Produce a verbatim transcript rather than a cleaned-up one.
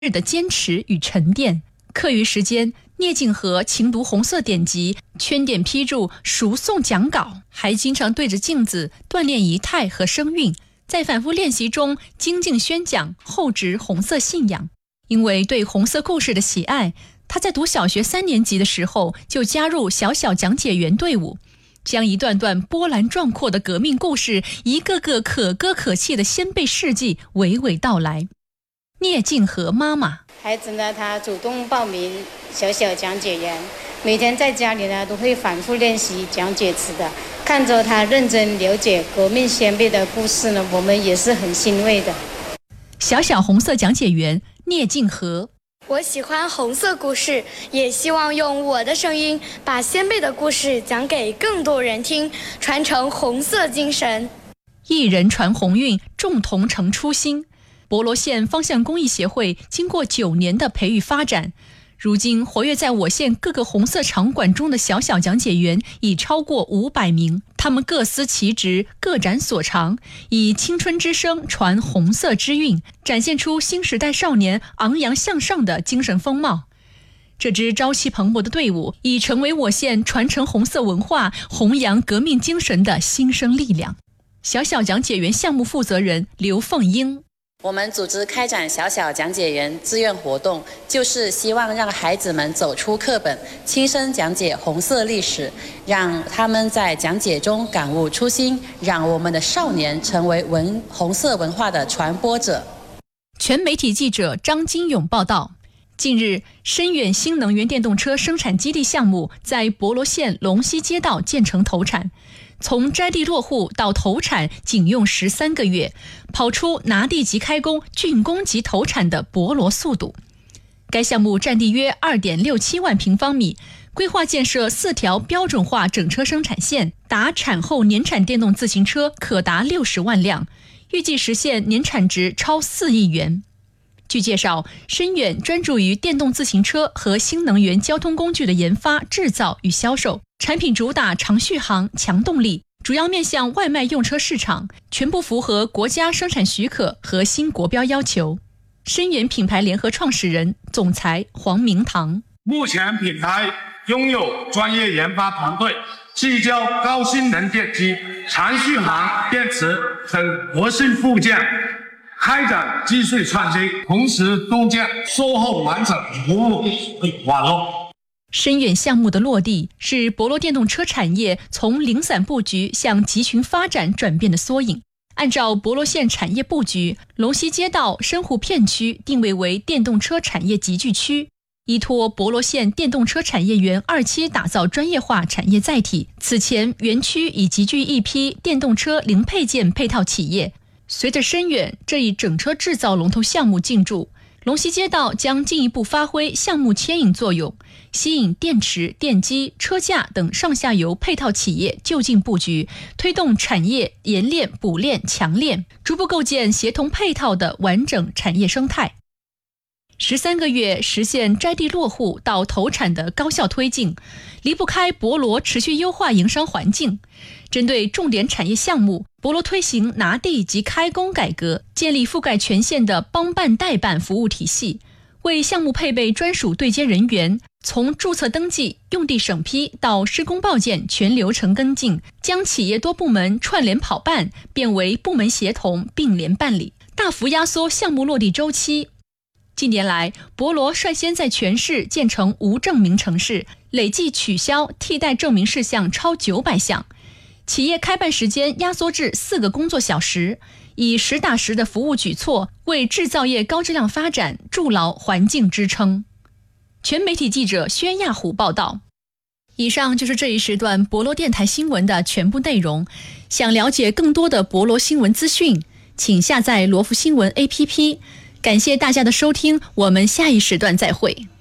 日的坚持与沉淀。课余时间，聂镜河勤读红色典籍，圈点批注，熟诵讲稿，还经常对着镜子锻炼仪态和声韵，在反复练习中精进宣讲，厚植红色信仰。因为对红色故事的喜爱，他在读小学三年级的时候就加入小小讲解员队伍，将一段段波澜壮阔的革命故事，一个个可歌可泣的先辈事迹娓娓道来。聂镜河妈妈， 孩子呢，他主动报名小小讲解员，每天在家里呢都会反复练习讲解词的。看着他认真了解革命先辈的故事呢，我们也是很欣慰的。 小小红色讲解员聂镜河， 我喜欢红色故事，也希望用我的声音把先辈的故事讲给更多人听，传承红色精神。 一人传红运，众同成初心。博罗县方向公益协会经过九年的培育发展，如今活跃在我县各个红色场馆中的小小讲解员已超过五百名，他们各司其职，各展所长，以青春之声传红色之韵，展现出新时代少年昂扬向上的精神风貌。这支朝气蓬勃的队伍已成为我县传承红色文化、弘扬革命精神的新生力量。小小讲解员项目负责人刘凤英， 我们组织开展小小讲解员志愿活动，就是希望让孩子们走出课本，亲身讲解红色历史，让他们在讲解中感悟初心，让我们的少年成为文红色文化的传播者。 全媒体记者张金勇报道，近日，深远新能源电动车生产基地项目在博罗县龙溪街道建成投产。从摘地落户到投产仅用十三个月，跑出拿地即开工、竣工即投产的博罗速度。该项目占地约 二点六七万平方米，规划建设四条标准化整车生产线，达产后年产电动自行车可达六十万辆，预计实现年产值超四亿元。据介绍，深远专注于电动自行车和新能源交通工具的研发、制造与销售，产品主打长续航、强动力，主要面向外卖用车市场，全部符合国家生产许可和新国标要求。深远品牌联合创始人、总裁黄明堂， 目前品牌拥有专业研发团队，聚焦高性能电机、长续航电池等核心部件，开展技术创新，同时构建售后完整服务网络。 深远项目的落地是博罗电动车产业从零散布局向集群发展转变的缩影。按照博罗县产业布局，龙溪街道深湖片区定位为电动车产业集聚区，依托博罗县电动车产业园二期打造专业化产业载体。此前园区已集聚一批电动车零配件配套企业。随着深远这一整车制造龙头项目进驻，龙溪街道将进一步发挥项目牵引作用，吸引电池、电机、车架等上下游配套企业就近布局，推动产业冶炼、补炼、强炼，逐步构建协同配套的完整产业生态。十三个月实现摘地落户到投产的高效推进，离不开博罗持续优化营商环境。针对重点产业项目，博罗推行拿地及开工改革，建立覆盖全县的帮办代办服务体系，为项目配备专属对接人员，从注册登记、用地审批到施工报件全流程跟进，将企业多部门串联跑办变为部门协同并联办理，大幅压缩项目落地周期。近年来，博罗率先在全市建成无证明城市，累计取消替代证明事项超九百项，企业开办时间压缩至四个工作小时，以实打实的服务举措为制造业高质量发展筑牢环境支撑。全媒体记者宣亚虎报道。以上就是这一时段博罗电台新闻的全部内容。想了解更多的博罗新闻资讯，请下载罗福新闻 A P P。感谢大家的收听，我们下一时段再会。